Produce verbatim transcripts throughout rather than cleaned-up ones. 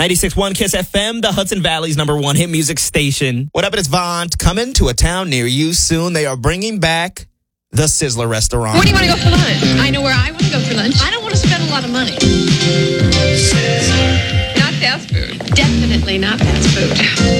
ninety-six point one Kiss F M, the Hudson Valley's number one hit music station. What up, it's Vaughn. Coming to a town near you soon. They are bringing back the Sizzler restaurant. Where do you want to go for lunch? I know where I want to go for lunch. I don't want to spend a lot of money. Sizzler. Not fast food. Definitely not fast food.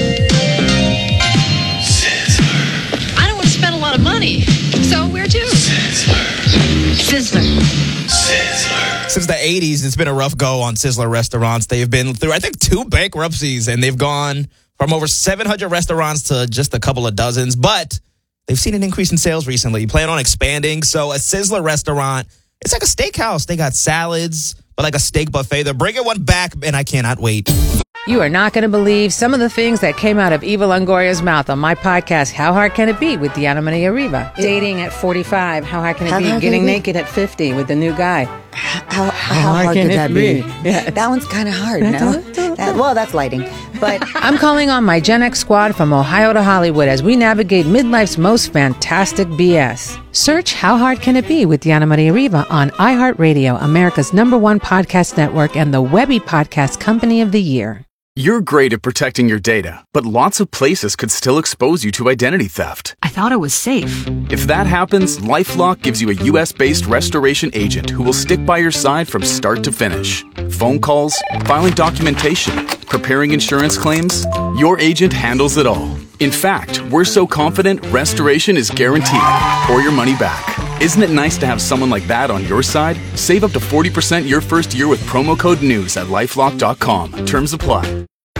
Sizzler. I don't want to spend a lot of money. So where to? Sizzler. Sizzler. Sizzler. Since the eighties, it's been a rough go on Sizzler restaurants. They've been through, I think, two bankruptcies, and they've gone from over seven hundred restaurants to just a couple of dozens. But they've seen an increase in sales recently. Plan on expanding. So a Sizzler restaurant, it's like a steakhouse. They got salads, but like a steak buffet. They're bringing one back, and I cannot wait. You are not going to believe some of the things that came out of Eva Longoria's mouth on my podcast, How Hard Can It Be, with Diana Maria Riva. Dating at forty-five, how hard can it how be? Getting naked at fifty with the new guy. How, how, how hard, hard could that be? be? Yeah. That one's kind of hard, no? That, well, that's lighting. But I'm calling on my Gen X squad from Ohio to Hollywood as we navigate midlife's most fantastic B S. Search How Hard Can It Be with Diana Maria Riva on iHeartRadio, America's number one podcast network and the Webby Podcast Company of the Year. You're great at protecting your data, but lots of places could still expose you to identity theft. I thought it was safe. If that happens, LifeLock gives you a U S-based restoration agent who will stick by your side from start to finish. Phone calls, filing documentation, preparing insurance claims, your agent handles it all. In fact, we're so confident restoration is guaranteed or your money back. Isn't it nice to have someone like that on your side? Save up to forty percent your first year with promo code NEWS at LifeLock dot com. Terms apply.